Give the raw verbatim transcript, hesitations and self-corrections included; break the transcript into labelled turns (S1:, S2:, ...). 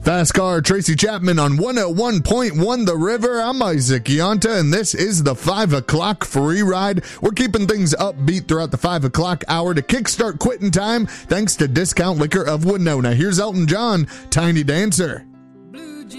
S1: Fast Car, Tracy Chapman on one oh one point one The River. I'm Isaac Yonta, and this is the five o'clock free ride. We're keeping things upbeat throughout the five o'clock hour to kickstart quitting time, thanks to Discount Liquor of Winona. Here's Elton John, Tiny Dancer.